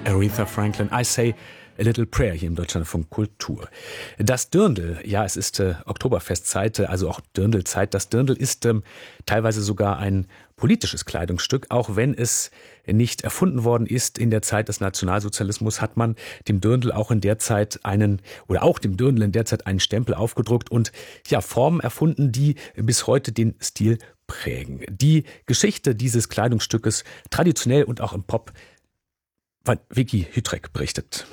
Aretha Franklin, I Say a Little Prayer hier im Deutschlandfunk Kultur. Das Dirndl, ja, es ist Oktoberfestzeit, also auch Dirndlzeit. Das Dirndl ist teilweise sogar ein politisches Kleidungsstück. Auch wenn es nicht erfunden worden ist in der Zeit des Nationalsozialismus, hat man dem Dirndl auch in der Zeit einen Stempel aufgedruckt und ja, Formen erfunden, die bis heute den Stil prägen. Die Geschichte dieses Kleidungsstückes, traditionell und auch im Pop, Vicky Hüttrek berichtet.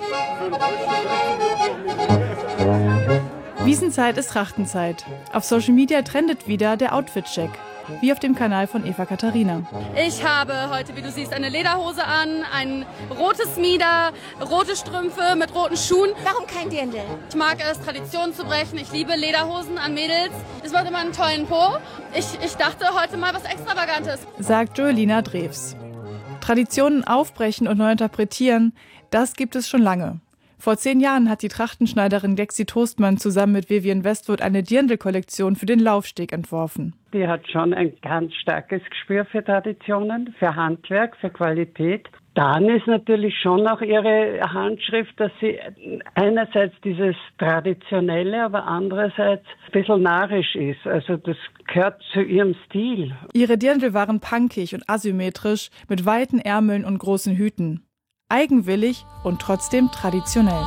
Wiesenzeit ist Trachtenzeit. Auf Social Media trendet wieder der Outfit-Check, wie auf dem Kanal von Eva Katharina. Ich habe heute, wie du siehst, eine Lederhose an, ein rotes Mieder, rote Strümpfe mit roten Schuhen. Warum kein Dirndl? Ich mag es, Traditionen zu brechen. Ich liebe Lederhosen an Mädels. Es macht immer einen tollen Po. Ich dachte heute mal was Extravagantes, sagt Joelina Drews. Traditionen aufbrechen und neu interpretieren, das gibt es schon lange. Vor 10 Jahren hat die Trachtenschneiderin Lexi Toastmann zusammen mit Vivian Westwood eine Dirndl-Kollektion für den Laufsteg entworfen. Die hat schon ein ganz starkes Gespür für Traditionen, für Handwerk, für Qualität. Dann ist natürlich schon auch ihre Handschrift, dass sie einerseits dieses Traditionelle, aber andererseits ein bisschen narrisch ist. Also das gehört zu ihrem Stil. Ihre Dirndl waren punkig und asymmetrisch, mit weiten Ärmeln und großen Hüten. Eigenwillig und trotzdem traditionell.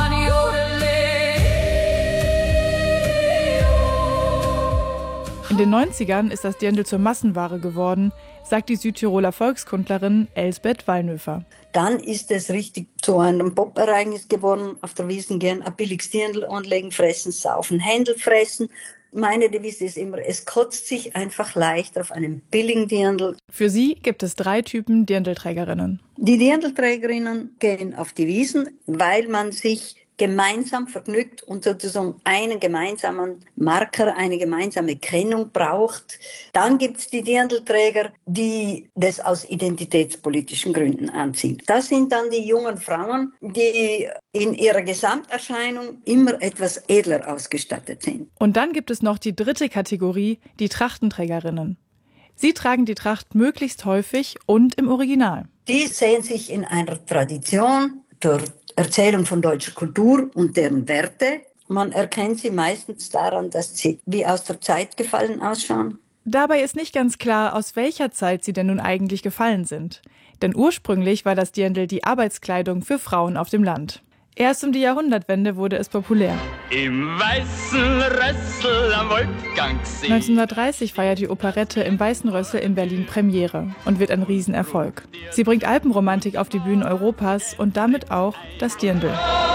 In den 90ern ist das Dirndl zur Massenware geworden, sagt die Südtiroler Volkskundlerin Elsbeth Wallnöfer. Dann ist es richtig zu einem Pop-Ereignis geworden. Auf der Wiesn gern ein billiges Dirndl anlegen, fressen, saufen, Händel fressen. Meine Devise ist immer, es kotzt sich einfach leicht auf einem billigen Dirndl. Für sie gibt es 3 Typen Dirndlträgerinnen. Die Dirndlträgerinnen gehen auf die Wiesn, weil man sich gemeinsam vergnügt und sozusagen einen gemeinsamen Marker, eine gemeinsame Kennung braucht. Dann gibt es die Dirndlträger, die das aus identitätspolitischen Gründen anziehen. Das sind dann die jungen Frauen, die in ihrer Gesamterscheinung immer etwas edler ausgestattet sind. Und dann gibt es noch die 3. Kategorie, die Trachtenträgerinnen. Sie tragen die Tracht möglichst häufig und im Original. Die sehen sich in einer Tradition der Erzählung von deutscher Kultur und deren Werte. Man erkennt sie meistens daran, dass sie wie aus der Zeit gefallen ausschauen. Dabei ist nicht ganz klar, aus welcher Zeit sie denn nun eigentlich gefallen sind. Denn ursprünglich war das Dirndl die Arbeitskleidung für Frauen auf dem Land. Erst um die Jahrhundertwende wurde es populär. Im weißen Rössel am Wolfgangsee. 1930 feiert die Operette im Weißen Rössel in Berlin Premiere und wird ein Riesenerfolg. Sie bringt Alpenromantik auf die Bühnen Europas und damit auch das Dirndl.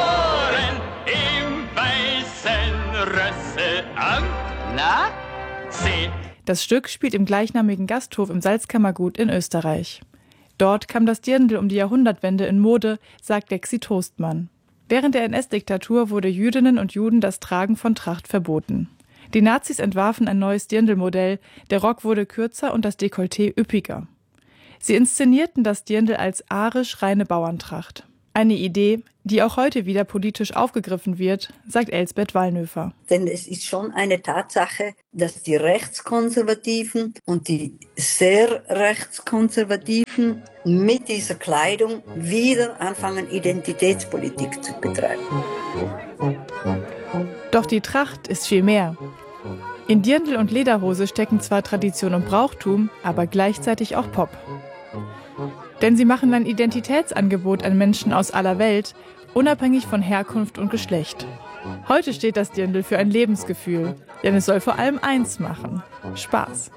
Im weißen Rössel am See. Das Stück spielt im gleichnamigen Gasthof im Salzkammergut in Österreich. Dort kam das Dirndl um die Jahrhundertwende in Mode, sagt Lexi Toastmann. Während der NS-Diktatur wurde Jüdinnen und Juden das Tragen von Tracht verboten. Die Nazis entwarfen ein neues Dirndl-Modell, der Rock wurde kürzer und das Dekolleté üppiger. Sie inszenierten das Dirndl als arisch reine Bauerntracht. Eine Idee, die auch heute wieder politisch aufgegriffen wird, sagt Elsbeth Wallnöfer. Denn es ist schon eine Tatsache, dass die Rechtskonservativen und die sehr Rechtskonservativen mit dieser Kleidung wieder anfangen, Identitätspolitik zu betreiben. Doch die Tracht ist viel mehr. In Dirndl und Lederhose stecken zwar Tradition und Brauchtum, aber gleichzeitig auch Pop. Denn sie machen ein Identitätsangebot an Menschen aus aller Welt, unabhängig von Herkunft und Geschlecht. Heute steht das Dirndl für ein Lebensgefühl, denn es soll vor allem eins machen: Spaß.